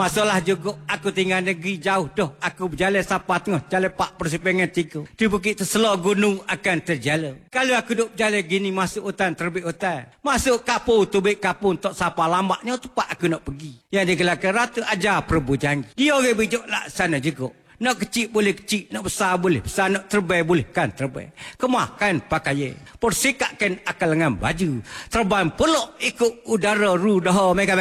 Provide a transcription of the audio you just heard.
Masalah juga aku tinggal negeri jauh dah. Aku berjalan sampai tengah jalan 4 persimpangan 3. Di bukit terselah gunung akan terjala. Kalau aku duduk berjalan gini masuk hutan terbit hutan. Masuk kapur tubik kapur untuk siapa lambatnya tempat aku nak pergi. Yang digelarkan Ratu Ajar Prabu Janji. Dia orang bijak laksana juga. Nak kecil boleh kecil, nak besar boleh besar, nak terbang boleh kan terbang. Kemahkan pakaian, persikatkan akal dengan baju. Terbang peluk ikut udara rudah. Mereka